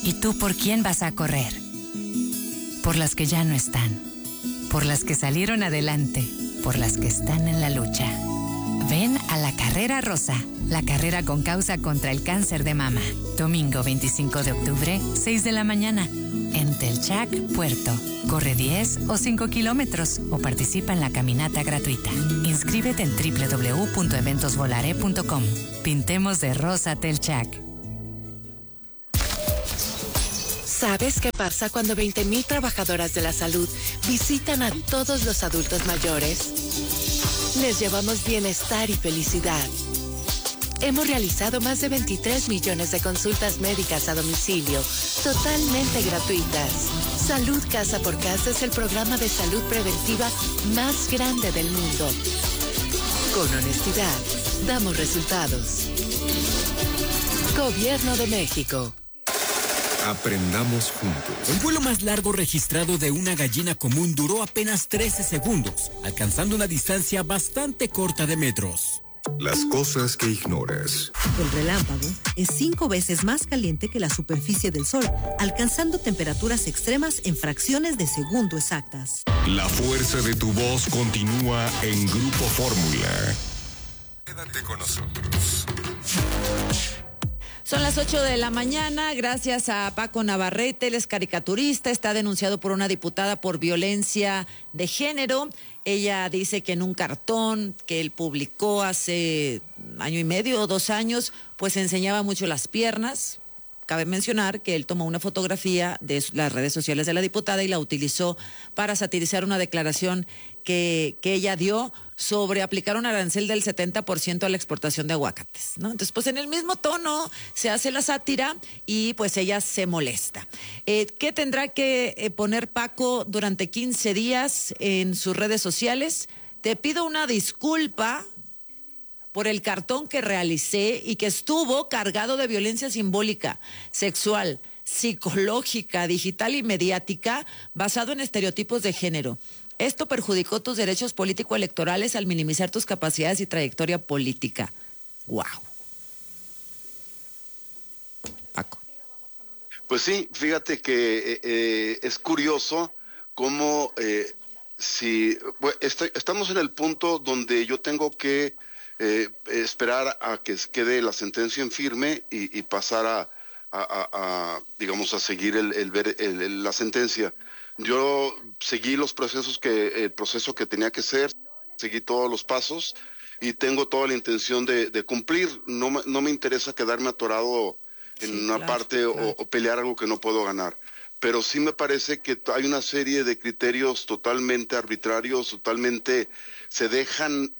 ¿Y tú por quién vas a correr? Por las que ya no están, por las que salieron adelante, por las que están en la lucha. Ven a la Carrera Rosa, la carrera con causa contra el cáncer de mama. Domingo 25 de octubre, 6 de la mañana, en Telchac, Puerto. Corre 10 o 5 kilómetros o participa en la caminata gratuita. Inscríbete en www.eventosvolare.com. Pintemos de rosa Telchac. ¿Sabes qué pasa cuando 20,000 trabajadoras de la salud visitan a todos los adultos mayores? Les llevamos bienestar y felicidad. Hemos realizado más de 23 millones de consultas médicas a domicilio, totalmente gratuitas. Salud Casa por Casa es el programa de salud preventiva más grande del mundo. Con honestidad, damos resultados. Gobierno de México. Aprendamos juntos. El vuelo más largo registrado de una gallina común duró apenas 13 segundos, alcanzando una distancia bastante corta de metros. Las cosas que ignoras. El relámpago es 5 veces más caliente que la superficie del Sol, alcanzando temperaturas extremas en fracciones de segundo exactas. La fuerza de tu voz continúa en Grupo Fórmula. Quédate con nosotros. Son las 8 de la mañana, gracias a Paco Navarrete, él es caricaturista, está denunciado por una diputada por violencia de género. Ella dice que en un cartón que él publicó hace 1 año y medio o 2 años, pues enseñaba mucho las piernas. Cabe mencionar que él tomó una fotografía de las redes sociales de la diputada y la utilizó para satirizar una declaración que ella dio sobre aplicar un arancel del 70% a la exportación de aguacates, ¿no? Entonces, pues en el mismo tono se hace la sátira y pues ella se molesta. ¿Qué tendrá que poner Paco durante 15 días en sus redes sociales? Te pido una disculpa por el cartón que realicé y que estuvo cargado de violencia simbólica, sexual, psicológica, digital y mediática, basado en estereotipos de género. Esto perjudicó tus derechos político-electorales al minimizar tus capacidades y trayectoria política. ¡Wow! Paco. Pues sí, fíjate que es curioso cómo estamos en el punto donde yo tengo que esperar a que quede la sentencia en firme y pasar a digamos, a seguir la sentencia. Yo seguí el proceso que tenía que ser, seguí todos los pasos y tengo toda la intención de cumplir. No me interesa quedarme atorado en una parte o pelear algo que no puedo ganar. Pero sí me parece que hay una serie de criterios totalmente arbitrarios, totalmente se dejan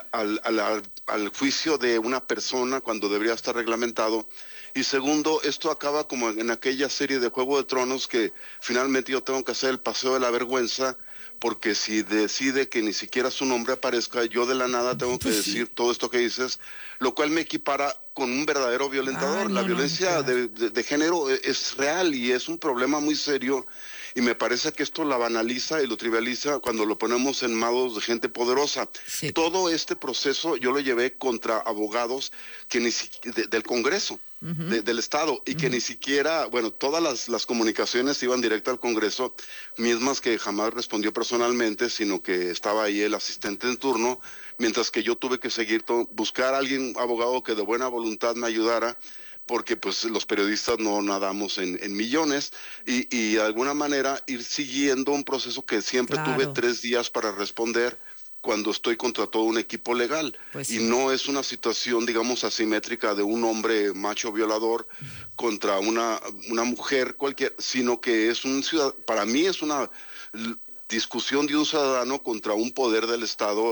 al juicio de una persona cuando debería estar reglamentado. Y segundo, esto acaba como en aquella serie de Juego de Tronos que finalmente yo tengo que hacer el paseo de la vergüenza, porque si decide que ni siquiera su nombre aparezca, yo de la nada tengo que decir todo esto que dices, lo cual me equipara con un verdadero violentador. La violencia de género es real y es un problema muy serio, y me parece que esto la banaliza y lo trivializa cuando lo ponemos en manos de gente poderosa. Sí. Todo este proceso yo lo llevé contra abogados que del Congreso. Del Estado, y que ni siquiera, bueno, todas las comunicaciones iban directo al Congreso, mismas que jamás respondió personalmente, sino que estaba ahí el asistente en turno, mientras que yo tuve que buscar a alguien, abogado que de buena voluntad me ayudara, porque pues los periodistas no nadamos en millones, y de alguna manera ir siguiendo un proceso que siempre tuve 3 días para responder, cuando estoy contra todo un equipo legal. Pues sí. Y no es una situación, digamos, asimétrica de un hombre macho violador contra una mujer cualquiera, sino que es para mí es una discusión de un ciudadano contra un poder del Estado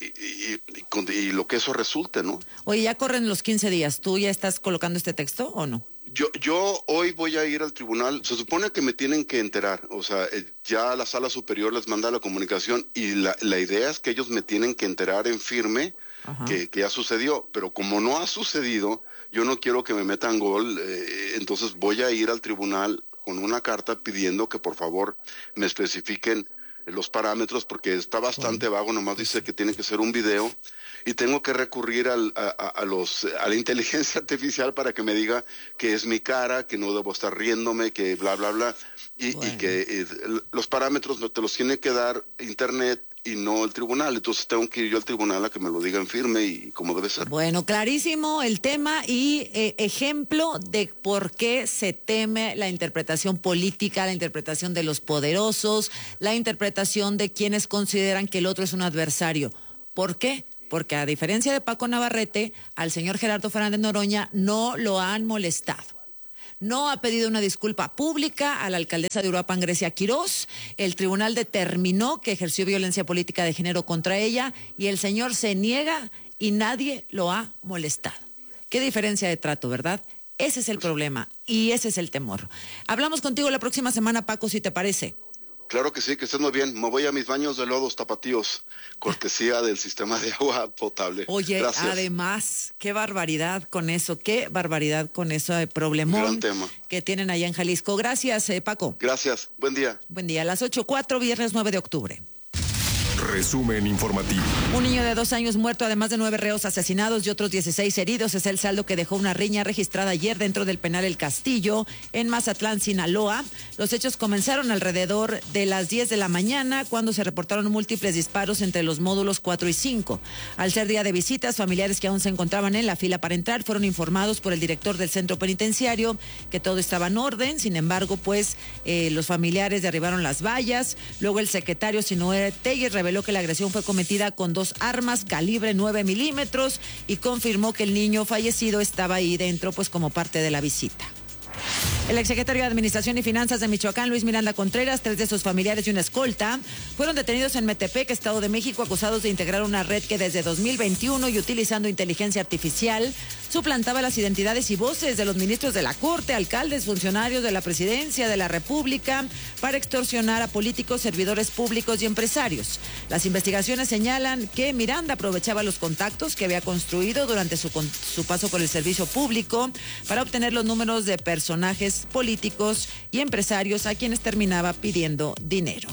y lo que eso resulte, ¿no? Oye, ya corren los 15 días, ¿tú ya estás colocando este texto o no? Yo hoy voy a ir al tribunal. Se supone que me tienen que enterar, o sea, ya la sala superior les manda la comunicación y la idea es que ellos me tienen que enterar en firme que ya sucedió, pero como no ha sucedido, yo no quiero que me metan gol, entonces voy a ir al tribunal con una carta pidiendo que por favor me especifiquen los parámetros porque está bastante vago, nomás dice que tiene que ser un video y tengo que recurrir a la inteligencia artificial para que me diga que es mi cara, que no debo estar riéndome, que bla, bla, bla, y que los parámetros no te los tiene que dar internet y no el tribunal, entonces tengo que ir yo al tribunal a que me lo digan firme y como debe ser. Bueno, clarísimo el tema y ejemplo de por qué se teme la interpretación política, la interpretación de los poderosos, la interpretación de quienes consideran que el otro es un adversario. ¿Por qué? Porque a diferencia de Paco Navarrete, al señor Gerardo Fernández Noroña no lo han molestado. No ha pedido una disculpa pública a la alcaldesa de Uruapan, Grecia Quirós. El tribunal determinó que ejerció violencia política de género contra ella y el señor se niega y nadie lo ha molestado. Qué diferencia de trato, ¿verdad? Ese es el problema y ese es el temor. Hablamos contigo la próxima semana, Paco, si te parece. Claro que sí, que estés muy bien. Me voy a mis baños de lodos tapatíos, cortesía del sistema de agua potable. Oye, gracias. Además, qué barbaridad con eso de problemón Gran tema que tienen allá en Jalisco. Gracias, Paco. Gracias, buen día. Buen día, a las 8:04, viernes 9 de octubre. Resumen informativo. Un niño de 2 años muerto, además de 9 reos asesinados y otros 16 heridos, es el saldo que dejó una riña registrada ayer dentro del penal El Castillo, en Mazatlán, Sinaloa. Los hechos comenzaron alrededor de las 10 de la mañana, cuando se reportaron múltiples disparos entre los módulos 4 y 5. Al ser día de visitas, familiares que aún se encontraban en la fila para entrar fueron informados por el director del centro penitenciario que todo estaba en orden. Sin embargo, los familiares derribaron las vallas. Luego el secretario Sinoé Telles reveló que la agresión fue cometida con 2 armas calibre 9 milímetros y confirmó que el niño fallecido estaba ahí dentro, como parte de la visita. El exsecretario de Administración y Finanzas de Michoacán, Luis Miranda Contreras, 3 de sus familiares y una escolta, fueron detenidos en Metepec, Estado de México, acusados de integrar una red que desde 2021 y utilizando inteligencia artificial suplantaba las identidades y voces de los ministros de la Corte, alcaldes, funcionarios de la Presidencia de la República para extorsionar a políticos, servidores públicos y empresarios. Las investigaciones señalan que Miranda aprovechaba los contactos que había construido durante su paso por el servicio público para obtener los números de personajes políticos y empresarios a quienes terminaba pidiendo dinero.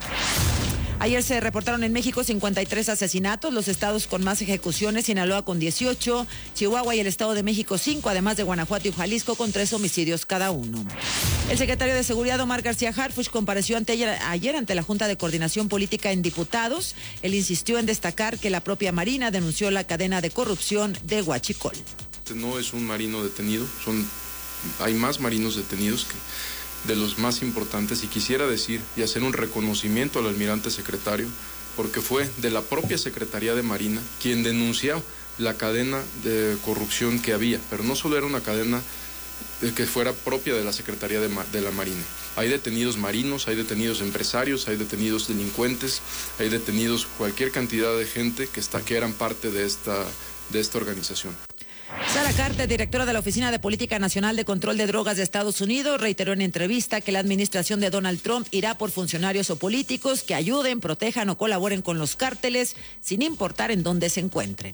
Ayer se reportaron en México 53 asesinatos, los estados con más ejecuciones, Sinaloa con 18, Chihuahua y el Estado de México 5, además de Guanajuato y Jalisco con 3 homicidios cada uno. El secretario de Seguridad, Omar García Harfuch, compareció ayer ante la Junta de Coordinación Política en Diputados. Él insistió en destacar que la propia Marina denunció la cadena de corrupción de Huachicol. No es un marino detenido, hay más marinos detenidos que de los más importantes, y quisiera decir y hacer un reconocimiento al almirante secretario, porque fue de la propia Secretaría de Marina quien denunció la cadena de corrupción que había, pero no solo era una cadena que fuera propia de la Secretaría de la Marina. Hay detenidos marinos, hay detenidos empresarios, hay detenidos delincuentes, hay detenidos cualquier cantidad de gente que eran parte de esta organización. Sara Carter, directora de la Oficina de Política Nacional de Control de Drogas de Estados Unidos, reiteró en entrevista que la administración de Donald Trump irá por funcionarios o políticos que ayuden, protejan o colaboren con los cárteles, sin importar en dónde se encuentren.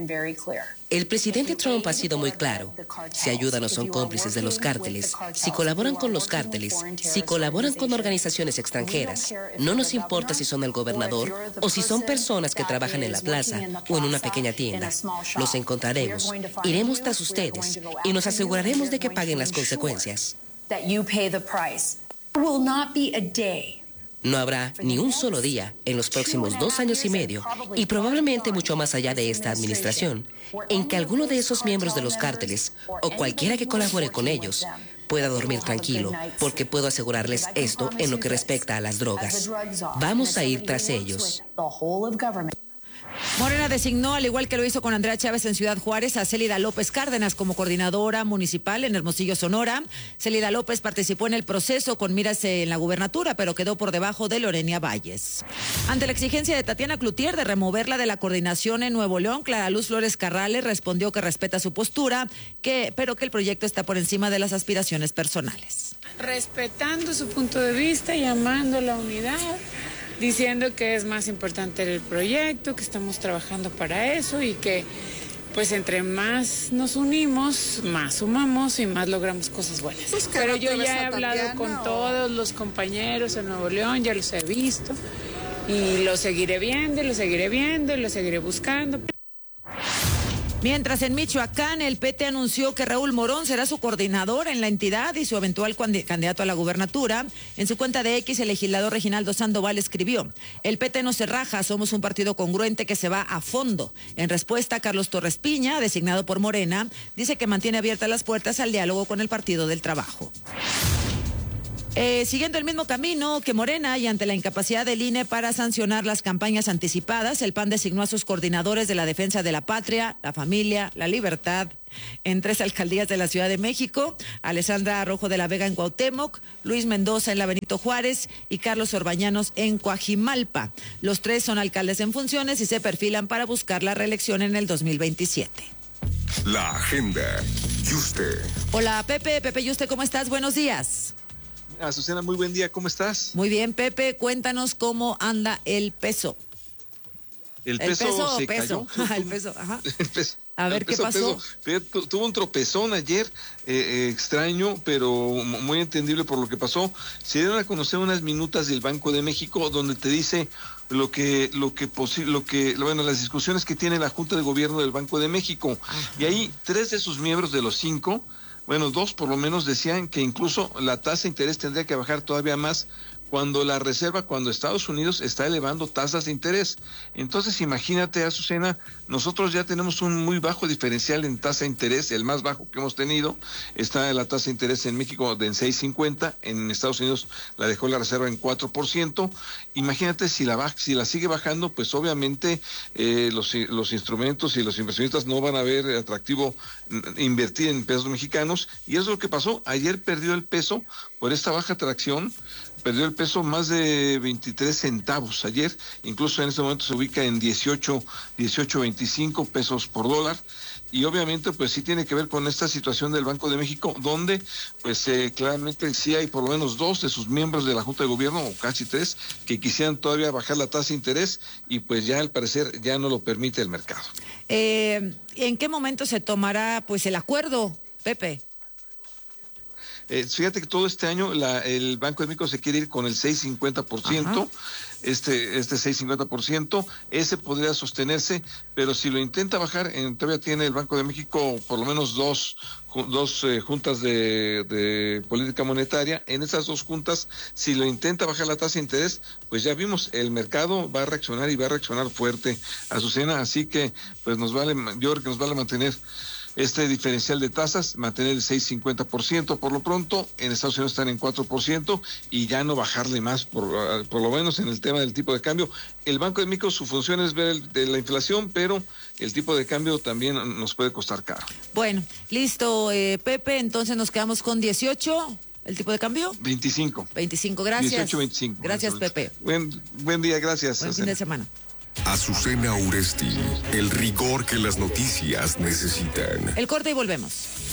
El presidente Trump ha sido muy claro. Si ayudan o son cómplices de los cárteles, si colaboran con los cárteles, si colaboran con organizaciones extranjeras, no nos importa si son el gobernador o si son personas que trabajan en la plaza o en una pequeña tienda. Los encontraremos, iremos tras ustedes y nos aseguraremos de que paguen las consecuencias. No habrá ni un solo día en los próximos 2 años y medio, y probablemente mucho más allá de esta administración, en que alguno de esos miembros de los cárteles, o cualquiera que colabore con ellos, pueda dormir tranquilo, porque puedo asegurarles esto en lo que respecta a las drogas. Vamos a ir tras ellos. Morena designó, al igual que lo hizo con Andrea Chávez en Ciudad Juárez, a Célida López Cárdenas como coordinadora municipal en Hermosillo, Sonora. Célida López participó en el proceso con miras en la gubernatura, pero quedó por debajo de Lorena Valles. Ante la exigencia de Tatiana Cloutier de removerla de la coordinación en Nuevo León, Clara Luz Flores Carrales respondió que respeta su postura, pero que el proyecto está por encima de las aspiraciones personales. Respetando su punto de vista, llamando a la unidad, diciendo que es más importante el proyecto, que estamos trabajando para eso y que pues entre más nos unimos, más sumamos y más logramos cosas buenas. Pero yo ya he hablado con todos los compañeros en Nuevo León, ya los he visto y los seguiré viendo, y los seguiré viendo, y los seguiré buscando. Mientras en Michoacán, el PT anunció que Raúl Morón será su coordinador en la entidad y su eventual candidato a la gubernatura. En su cuenta de X, el legislador Reginaldo Sandoval escribió: el PT no se raja, somos un partido congruente que se va a fondo. En respuesta, Carlos Torres Piña, designado por Morena, dice que mantiene abiertas las puertas al diálogo con el Partido del Trabajo. Siguiendo el mismo camino que Morena y ante la incapacidad del INE para sancionar las campañas anticipadas, el PAN designó a sus coordinadores de la defensa de la patria, la familia, la libertad, en 3 alcaldías de la Ciudad de México: Alessandra Rojo de la Vega en Cuauhtémoc, Luis Mendoza en la Benito Juárez y Carlos Orbañanos en Coajimalpa. Los 3 son alcaldes en funciones y se perfilan para buscar la reelección en el 2027. La agenda. Yuste. Hola, Pepe Yuste, ¿cómo estás? Buenos días. Azucena, muy buen día, ¿cómo estás? Muy bien, Pepe, cuéntanos cómo anda el peso. El peso se cayó. El peso, ajá. A ver, ¿qué pasó? Tuvo un tropezón ayer, extraño, pero muy entendible por lo que pasó. Se dieron a conocer unas minutas del Banco de México donde te dice las discusiones que tiene la Junta de Gobierno del Banco de México. Ajá. Y ahí 3 de sus miembros de los 5, 2 por lo menos, decían que incluso la tasa de interés tendría que bajar todavía más cuando Estados Unidos está elevando tasas de interés. Entonces, imagínate, Azucena, nosotros ya tenemos un muy bajo diferencial en tasa de interés, el más bajo que hemos tenido. Está la tasa de interés en México en 6.50, en Estados Unidos la dejó la Reserva en 4%. Imagínate si la sigue bajando, pues obviamente los instrumentos y los inversionistas no van a ver atractivo invertir en pesos mexicanos, y eso es lo que pasó. Ayer perdió el peso por esta baja atracción. Perdió el peso más de 23 centavos ayer, incluso en este momento se ubica en 18.25 pesos por dólar, y obviamente pues sí tiene que ver con esta situación del Banco de México, donde pues claramente sí hay por lo menos 2 de sus miembros de la Junta de Gobierno, o casi 3, que quisieran todavía bajar la tasa de interés, y pues ya al parecer ya no lo permite el mercado. ¿En qué momento se tomará pues el acuerdo, Pepe? Fíjate que todo este año el Banco de México se quiere ir con el 6.50%, este 6.50%, ese podría sostenerse, pero si lo intenta bajar, todavía tiene el Banco de México por lo menos dos juntas de política monetaria. En esas 2 juntas, si lo intenta bajar la tasa de interés, pues ya vimos, el mercado va a reaccionar, y va a reaccionar fuerte, Azucena, así que pues yo creo que nos vale mantener este diferencial de tasas, mantener el 6.50%. Por lo pronto, en Estados Unidos están en 4%, y ya no bajarle más, por lo menos en el tema del tipo de cambio. El Banco de México, su función es ver de la inflación, pero el tipo de cambio también nos puede costar caro. Bueno, listo, Pepe, entonces nos quedamos con 18, ¿el tipo de cambio? 25. 25, gracias. 18-25. Gracias, Pepe. Buen día, gracias. Buen fin de semana. Azucena Uresti, el rigor que las noticias necesitan. El corte y volvemos.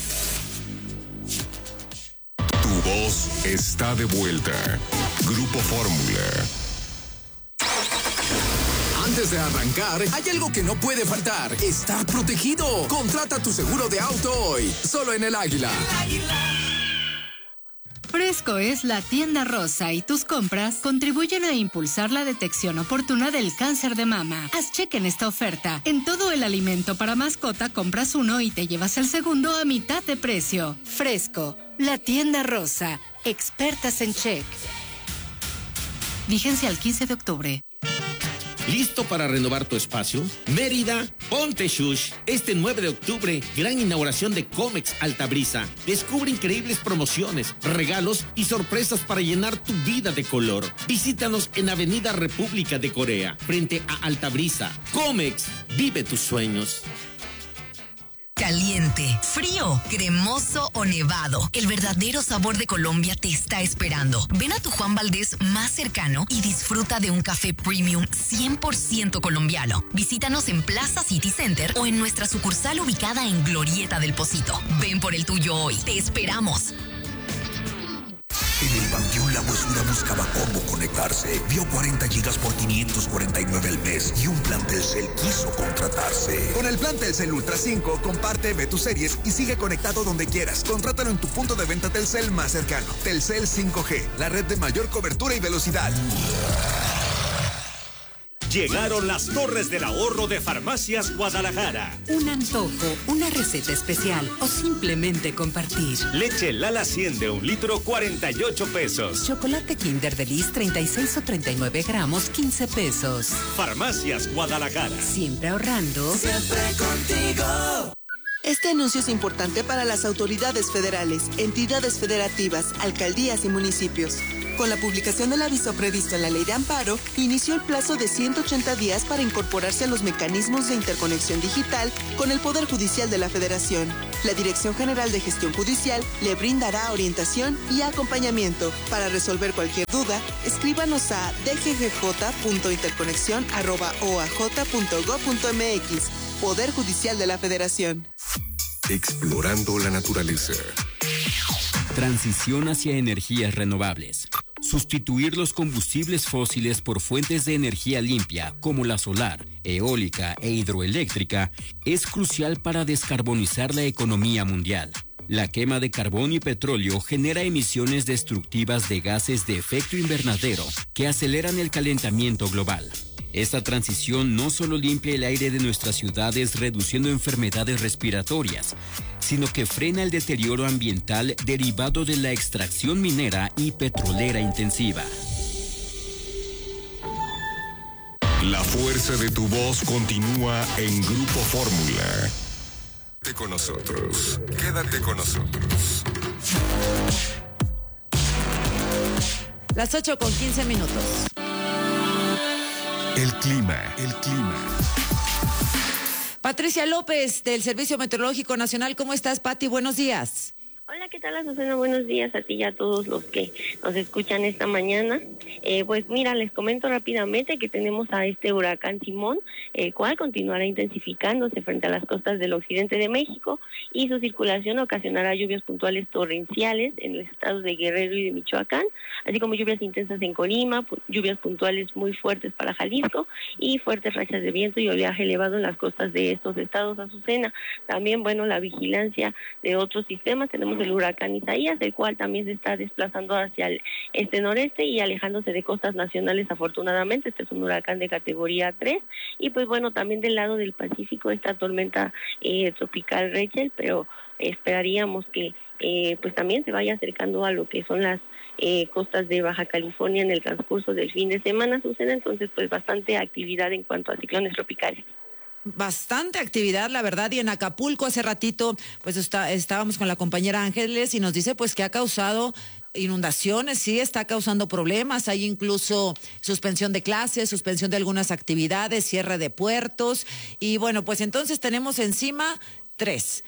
Tu voz está de vuelta. Grupo Fórmula. Antes de arrancar, hay algo que no puede faltar: estar protegido. Contrata tu seguro de auto hoy, solo en El Águila. Fresco es la tienda rosa, y tus compras contribuyen a impulsar la detección oportuna del cáncer de mama. Haz cheque en esta oferta. En todo el alimento para mascota compras 1 y te llevas el segundo a mitad de precio. Fresco, la tienda rosa, expertas en check. Vigencia al 15 de octubre. ¿Listo para renovar tu espacio? Mérida, ponte shush. Este 9 de octubre, gran inauguración de Comex Altabrisa. Descubre increíbles promociones, regalos y sorpresas para llenar tu vida de color. Visítanos en Avenida República de Corea, frente a Altabrisa. Comex, vive tus sueños. Caliente, frío, cremoso o nevado. El verdadero sabor de Colombia te está esperando. Ven a tu Juan Valdez más cercano y disfruta de un café premium 100% colombiano. Visítanos en Plaza City Center o en nuestra sucursal ubicada en Glorieta del Pocito. Ven por el tuyo hoy. Te esperamos. En el Panteón La Huesuda buscaba cómo conectarse. Vio 40 gigas por 549 al mes y un plan Telcel quiso contratarse. Con el plan Telcel Ultra 5, comparte, ve tus series y sigue conectado donde quieras. Contrátalo en tu punto de venta Telcel más cercano. Telcel 5G, la red de mayor cobertura y velocidad. Llegaron las Torres del Ahorro de Farmacias Guadalajara. Un antojo, una receta especial o simplemente compartir. Leche Lala 100 de 1 litro, 48 pesos. Chocolate Kinder Delice 36 o 39 gramos, 15 pesos. Farmacias Guadalajara. Siempre ahorrando. Siempre contigo. Este anuncio es importante para las autoridades federales, entidades federativas, alcaldías y municipios. Con la publicación del aviso previsto en la Ley de Amparo, inició el plazo de 180 días para incorporarse a los mecanismos de interconexión digital con el Poder Judicial de la Federación. La Dirección General de Gestión Judicial le brindará orientación y acompañamiento. Para resolver cualquier duda, escríbanos a dggj.interconexión@oaj.gov.mx. Poder Judicial de la Federación. Explorando la naturaleza. Transición hacia energías renovables. Sustituir los combustibles fósiles por fuentes de energía limpia como la solar, eólica e hidroeléctrica es crucial para descarbonizar la economía mundial. La quema de carbón y petróleo genera emisiones destructivas de gases de efecto invernadero que aceleran el calentamiento global. Esta transición no solo limpia el aire de nuestras ciudades reduciendo enfermedades respiratorias, sino que frena el deterioro ambiental derivado de la extracción minera y petrolera intensiva. La fuerza de tu voz continúa en Grupo Fórmula. Quédate con nosotros. Quédate con nosotros. Las 8:15. El clima. Patricia López, del Servicio Meteorológico Nacional. ¿Cómo estás, Pati? Buenos días. Hola, ¿qué tal, Azucena? Buenos días a ti y a todos los que nos escuchan esta mañana. Pues mira, les comento rápidamente que tenemos a este huracán Simón, el cual continuará intensificándose frente a las costas del occidente de México y su circulación ocasionará lluvias puntuales torrenciales en los estados de Guerrero y de Michoacán, así como lluvias intensas en Colima, lluvias puntuales muy fuertes para Jalisco y fuertes rachas de viento y oleaje elevado en las costas de estos estados, Azucena. También, bueno, la vigilancia de otros sistemas. Tenemos el huracán Isaías, el cual también se está desplazando hacia el este-noreste y alejándose de costas nacionales, afortunadamente. Este es un huracán de categoría 3 y pues bueno, también del lado del Pacífico esta tormenta tropical Rachel, pero esperaríamos que pues también se vaya acercando a lo que son las costas de Baja California en el transcurso del fin de semana, sucede. Entonces pues bastante actividad en cuanto a ciclones tropicales. Bastante actividad, la verdad, y en Acapulco hace ratito pues estábamos con la compañera Ángeles y nos dice pues que ha causado inundaciones, sí, está causando problemas, hay incluso suspensión de clases, suspensión de algunas actividades, cierre de puertos, y bueno, pues entonces tenemos encima 3.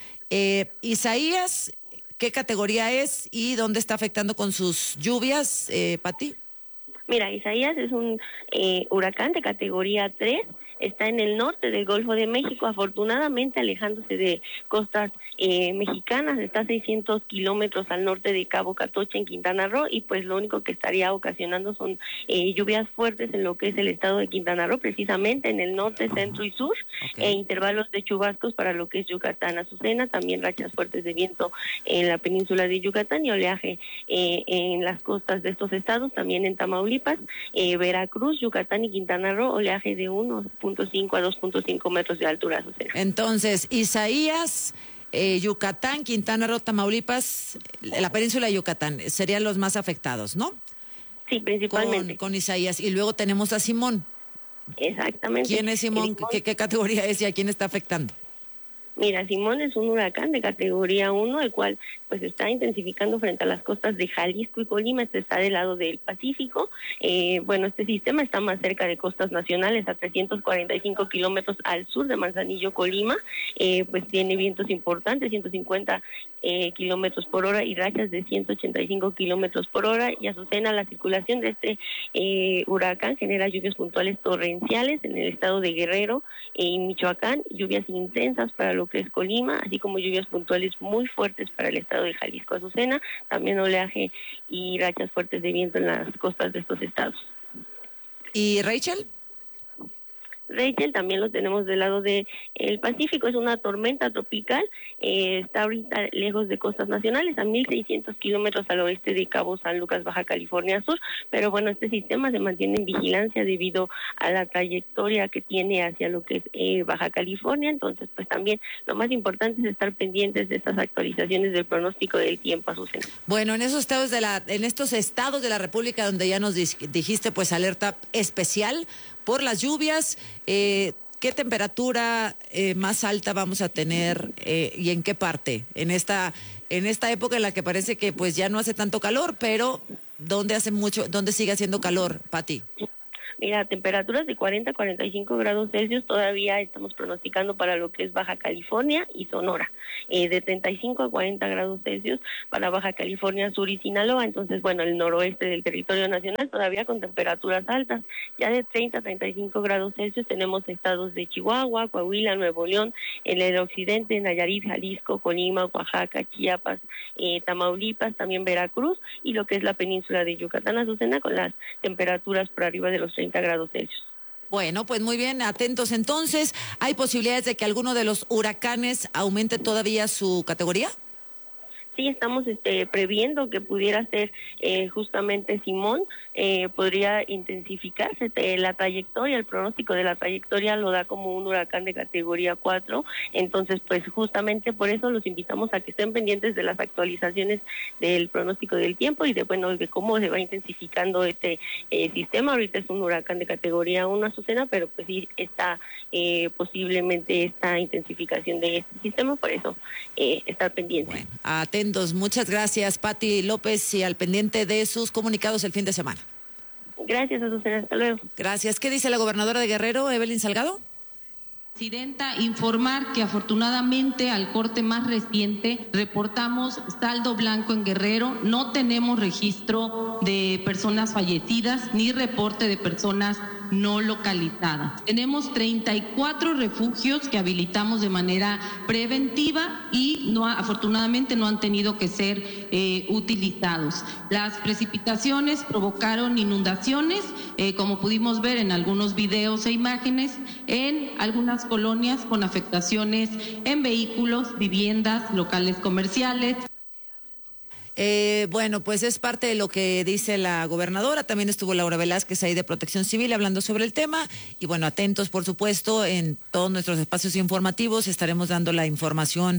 Isaías, ¿qué categoría es y dónde está afectando con sus lluvias, Pati? Mira, Isaías es un huracán de categoría 3, está en el norte del Golfo de México, afortunadamente alejándose de costas mexicanas, está a 600 kilómetros al norte de Cabo Catoche en Quintana Roo, y pues lo único que estaría ocasionando son lluvias fuertes en lo que es el estado de Quintana Roo, precisamente en el norte, centro y sur, e intervalos de chubascos para lo que es Yucatán, Azucena, también rachas fuertes de viento en la península de Yucatán y oleaje en las costas de estos estados, también en Tamaulipas, Veracruz, Yucatán y Quintana Roo, oleaje de 1.5 a 2.5 metros de altura, Azucena. Entonces, Isaías, Yucatán, Quintana Roo, Tamaulipas, la península de Yucatán serían los más afectados, ¿no? Sí, principalmente. Con Isaías. Y luego tenemos a Simón. Exactamente. ¿Quién es Simón? ¿Qué categoría es y a quién está afectando? Mira, Simón es un huracán de categoría 1, el cual pues está intensificando frente a las costas de Jalisco y Colima. Este está del lado del Pacífico. Bueno, este sistema está más cerca de costas nacionales, a 345 kilómetros al sur de Manzanillo, Colima. Pues tiene vientos importantes, 150 kilómetros por hora y rachas de 185 kilómetros por hora. Y Azucena, la circulación de este huracán genera lluvias puntuales torrenciales en el estado de Guerrero y Michoacán, lluvias intensas para lo lo que es Colima, así como lluvias puntuales muy fuertes para el estado de Jalisco, Azucena, también oleaje y rachas fuertes de viento en las costas de estos estados. ¿Y Rachel? Rachel también lo tenemos del lado del Pacífico, es una tormenta tropical, está ahorita lejos de costas nacionales, a 1.600 kilómetros al oeste de Cabo San Lucas, Baja California Sur, pero bueno, este sistema se mantiene en vigilancia debido a la trayectoria que tiene hacia lo que es Baja California, entonces pues también lo más importante es estar pendientes de estas actualizaciones del pronóstico del tiempo, Azucena. Bueno, en estos estados de la República donde ya nos dijiste pues alerta especial por las lluvias, ¿qué temperatura más alta vamos a tener y en qué parte? En esta época en la que parece que pues ya no hace tanto calor, pero ¿dónde sigue haciendo calor, Pati? Mira, temperaturas de 40 a 45 grados Celsius todavía estamos pronosticando para lo que es Baja California y Sonora, de 35 a 40 grados Celsius para Baja California Sur y Sinaloa, entonces bueno, el noroeste del territorio nacional todavía con temperaturas altas, ya de 30 a 35 grados Celsius tenemos estados de Chihuahua, Coahuila, Nuevo León, en el occidente, Nayarit, Jalisco, Colima, Oaxaca, Chiapas, Tamaulipas, también Veracruz y lo que es la península de Yucatán, Azucena, con las temperaturas por arriba de los 30 grados Celsius. Bueno, pues muy bien, atentos entonces. ¿Hay posibilidades de que alguno de los huracanes aumente todavía su categoría? Sí, estamos previendo que pudiera ser justamente Simón, podría intensificarse la trayectoria, el pronóstico de la trayectoria lo da como un huracán de categoría 4, entonces pues justamente por eso los invitamos a que estén pendientes de las actualizaciones del pronóstico del tiempo y de cómo se va intensificando este sistema. Ahorita es un huracán de categoría 1, Azucena, pero pues sí está posiblemente esta intensificación de este sistema, por eso estar pendiente. Bueno, atentos. Muchas gracias, Pati López, y al pendiente de sus comunicados el fin de semana. Gracias, Azucena. Hasta luego. Gracias. ¿Qué dice la gobernadora de Guerrero, Evelyn Salgado? Presidenta, informar que afortunadamente al corte más reciente reportamos saldo blanco en Guerrero, no tenemos registro de personas fallecidas ni reporte de personas no localizadas. Tenemos 34 refugios que habilitamos de manera preventiva y afortunadamente no han tenido que ser utilizados. Las precipitaciones provocaron inundaciones, como pudimos ver en algunos videos e imágenes, en algunas colonias con afectaciones en vehículos, viviendas, locales comerciales. Bueno, pues es parte de lo que dice la gobernadora. También estuvo Laura Velázquez ahí de Protección Civil hablando sobre el tema. Y bueno, atentos, por supuesto, en todos nuestros espacios informativos estaremos dando la información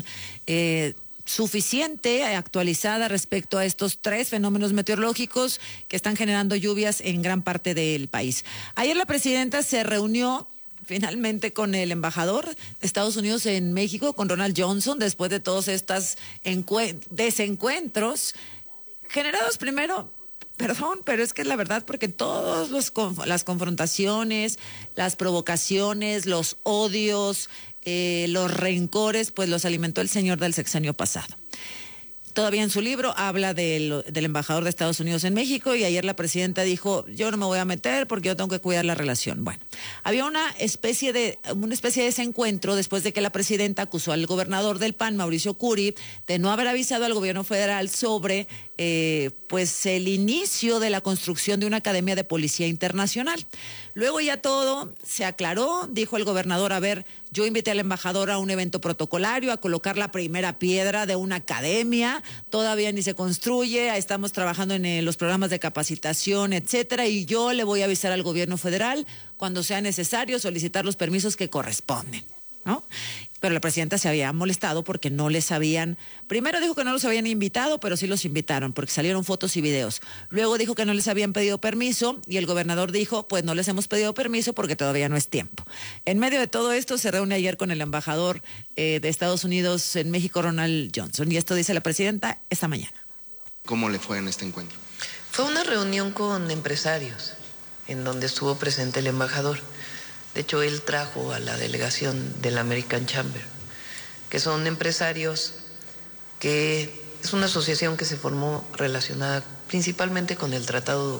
suficiente, actualizada respecto a estos 3 fenómenos meteorológicos que están generando lluvias en gran parte del país. Ayer la presidenta se reunió finalmente con el embajador de Estados Unidos en México, con Ronald Johnson, después de todos estos desencuentros generados primero, perdón, pero es que es la verdad, porque todas las confrontaciones, las provocaciones, los odios, los rencores, pues los alimentó el señor del sexenio pasado. Todavía en su libro habla del embajador de Estados Unidos en México y ayer la presidenta dijo, yo no me voy a meter porque yo tengo que cuidar la relación. Bueno, había una especie de desencuentro después de que la presidenta acusó al gobernador del PAN, Mauricio Curi, de no haber avisado al gobierno federal sobre pues el inicio de la construcción de una academia de policía internacional. Luego ya todo se aclaró, dijo el gobernador, a ver, yo invité al embajador a un evento protocolario, a colocar la primera piedra de una academia, todavía ni se construye, estamos trabajando en los programas de capacitación, etcétera, y yo le voy a avisar al gobierno federal cuando sea necesario solicitar los permisos que corresponden, ¿no? Pero la presidenta se había molestado porque no les habían, primero dijo que no los habían invitado, pero sí los invitaron porque salieron fotos y videos. Luego dijo que no les habían pedido permiso y el gobernador dijo, pues no les hemos pedido permiso porque todavía no es tiempo. En medio de todo esto se reúne ayer con el embajador de Estados Unidos en México, Ronald Johnson, y esto dice la presidenta esta mañana. ¿Cómo le fue en este encuentro? Fue una reunión con empresarios en donde estuvo presente el embajador. De hecho, él trajo a la delegación del American Chamber, que son empresarios que es una asociación que se formó relacionada principalmente con el tratado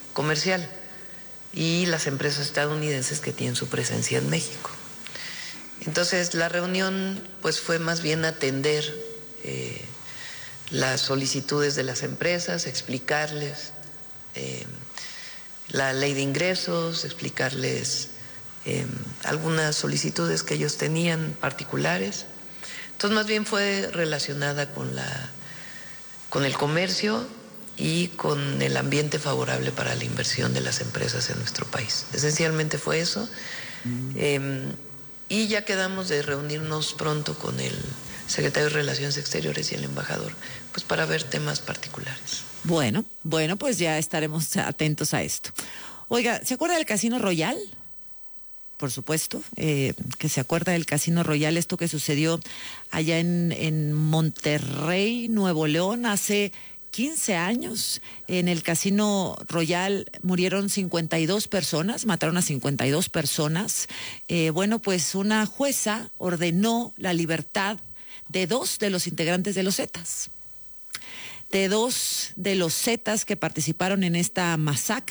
comercial y las empresas estadounidenses que tienen su presencia en México. Entonces la reunión pues fue más bien atender las solicitudes de las empresas, explicarles la ley de ingresos, explicarles algunas solicitudes que ellos tenían particulares. Entonces más bien fue relacionada con el comercio y con el ambiente favorable para la inversión de las empresas en nuestro país. Esencialmente fue eso. Y ya quedamos de reunirnos pronto con el secretario de Relaciones Exteriores y el embajador, pues para ver temas particulares. Bueno, pues ya estaremos atentos a esto. Oiga, ¿se acuerda del Casino Royal? Por supuesto, que se acuerda del Casino Royal, esto que sucedió allá en Monterrey, Nuevo León, hace 15 años. En el Casino Royal murieron 52 personas, mataron a 52 personas. Pues una jueza ordenó la libertad de 2 de los integrantes de los Zetas. De 2 de los Zetas que participaron en esta masacre.